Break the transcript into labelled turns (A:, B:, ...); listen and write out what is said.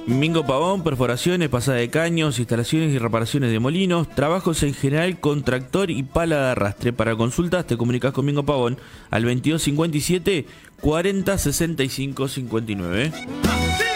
A: Mingo Pavón, perforaciones, pasada de caños, instalaciones y reparaciones de molinos, trabajos en general con tractor y pala de arrastre. Para consultas te comunicas con Mingo Pavón al 2257 40 65 59.